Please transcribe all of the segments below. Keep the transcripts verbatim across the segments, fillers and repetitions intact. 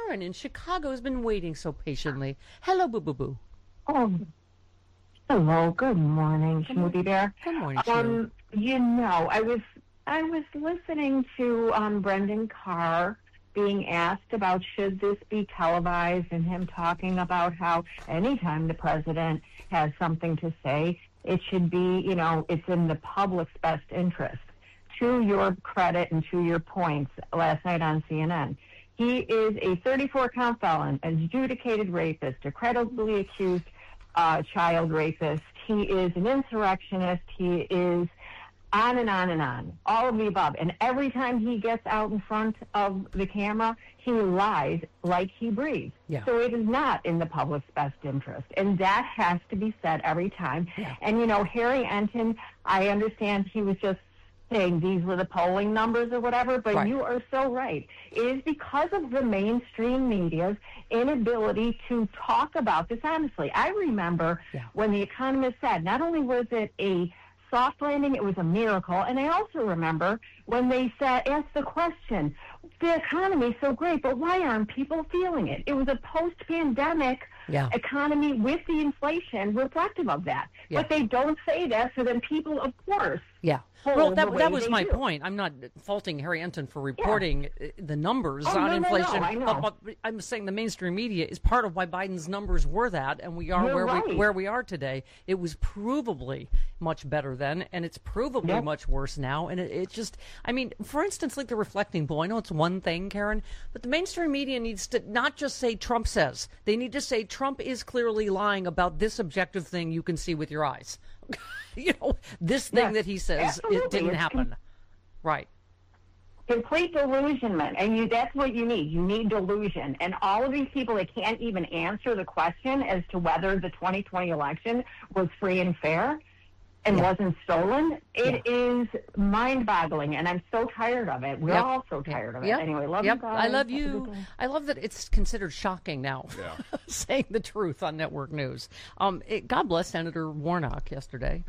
Karen in Chicago has been waiting so patiently. Hello, Boo Boo Boo. Oh, hello. Good morning, Smoothie Bear. Good morning, Um, you know, I was I was listening to um, Brendan Carr being asked about should this be televised, and him talking about how anytime the president has something to say, it should be, you know, it's in the public's best interest. To your credit and to your points last night on C N N, he is a thirty-four count felon, an adjudicated rapist, a credibly accused uh, child rapist. He is an insurrectionist. He is on and on and on, all of the above. And every time he gets out in front of the camera, he lies like he breathes. Yeah. So it is not in the public's best interest. And that has to be said every time. Yeah. And, you know, Harry Enton, I understand he was just saying these were the polling numbers or whatever, but Right. you are so right. It is because of the mainstream media's inability to talk about this honestly. I remember Yeah. when The Economist said not only was it a soft landing, it was a miracle. And I also remember when they said, asked the question, the economy's so great, but why aren't people feeling it? It was a post-pandemic Yeah. economy with the inflation reflective of that. Yeah. But they don't say that, so then people, of course, Yeah. hold Well, the that, way that was they my do. point. I'm not faulting Harry Enton for reporting uh the numbers Oh, on no, no, no, inflation. I know. But, but I'm saying the mainstream media is part of why Biden's numbers were that, and we are You're where we right. where we are today. It was provably much better then, and it's provably Yep. much worse now. And it, it just, I mean, for instance, like the reflecting poll. I know it's one thing, Karen, but the mainstream media needs to not just say Trump says. They need to say Trump is clearly lying about this objective thing you can see with your eyes. You know, this thing Yes, that he says, it absolutely. didn't It's happen. Right. complete delusionment, and you that's what you need. You need delusion. And all of these people that can't even answer the question as to whether the twenty twenty election was free and fair and Yeah. wasn't stolen, it Yeah. is mind-boggling, and I'm so tired of it. We're Yep. all so tired of it. Yep. Anyway, love yep. you guys. I love Have a good you. day. I love that it's considered shocking now, Yeah. saying the truth on network news. Um, it, God bless Senator Warnock yesterday.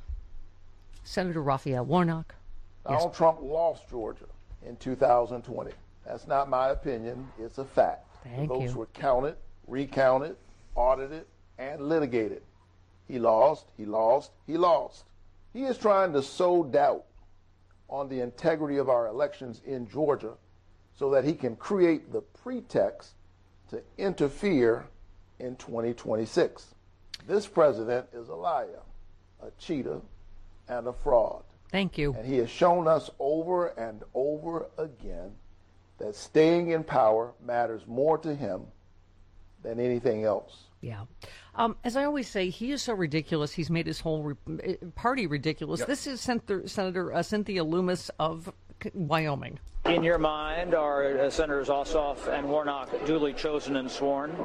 Senator Raphael Warnock. Donald Trump lost Georgia in two thousand twenty. That's not my opinion. It's a fact. Thank the votes you. were counted, recounted, audited, and litigated. He lost, he lost, he lost. He is trying to sow doubt on the integrity of our elections in Georgia so that he can create the pretext to interfere in twenty twenty-six. This president is a liar, a cheater, and a fraud. Thank you. And he has shown us over and over again that staying in power matters more to him than anything else. Yeah. Um, as I always say, he is so ridiculous. He's made his whole re- party ridiculous. Yep. This is Senator, Senator uh, Cynthia Loomis of Wyoming. In your mind, are uh, Senators Ossoff and Warnock duly chosen and sworn?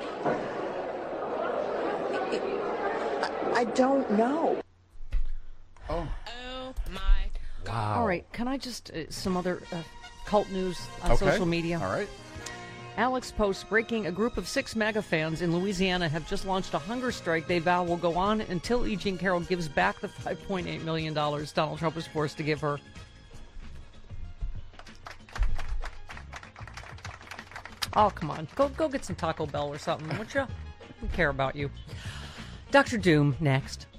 I don't know. Oh. Wow. All right. Can I just, uh, some other uh, cult news on Okay. social media? All right. Alex posts breaking: a group of six MAGA fans in Louisiana have just launched a hunger strike they vow will go on until E. Jean Carroll gives back the five point eight million dollars Donald Trump was forced to give her. Oh, come on. Go go get some Taco Bell or something, won't you? We care about you. Doctor Doom, next.